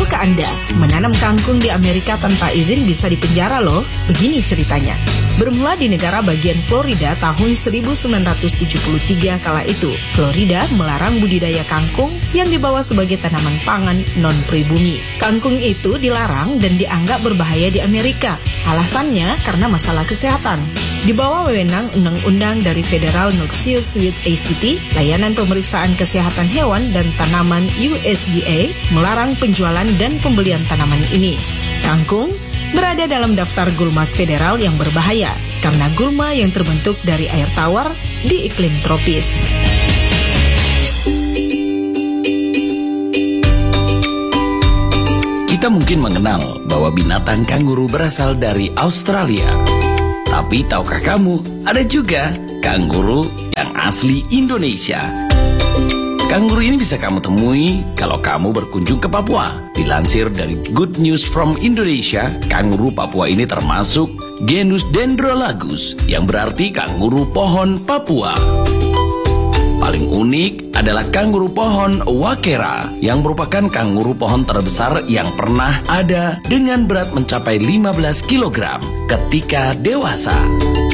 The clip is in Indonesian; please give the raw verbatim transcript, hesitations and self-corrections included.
Tahukah Anda, menanam kangkung di Amerika tanpa izin bisa dipenjara loh? Begini ceritanya. Bermula di negara bagian Florida tahun seribu sembilan ratus tujuh puluh tiga kala itu, Florida melarang budidaya kangkung yang dibawa sebagai tanaman pangan non-pribumi. Kangkung itu dilarang dan dianggap berbahaya di Amerika. Alasannya karena masalah kesehatan. Di bawah wewenang undang-undang dari Federal Noxious Weed Act, layanan pemeriksaan kesehatan hewan dan tanaman U S D A melarang penjualan dan pembelian tanaman ini. Kangkung berada dalam daftar gulma federal yang berbahaya karena gulma yang terbentuk dari air tawar di iklim tropis. Kita mungkin mengenal bahwa binatang kanguru berasal dari Australia. Tapi tahukah kamu, ada juga kanguru yang asli Indonesia. Kanguru ini bisa kamu temui kalau kamu berkunjung ke Papua. Dilansir dari Good News from Indonesia, kanguru Papua ini termasuk genus Dendrolagus, yang berarti kanguru pohon Papua. Paling unik adalah kanguru pohon Wakera, yang merupakan kanguru pohon terbesar yang pernah ada dengan berat mencapai lima belas kilogram ketika dewasa.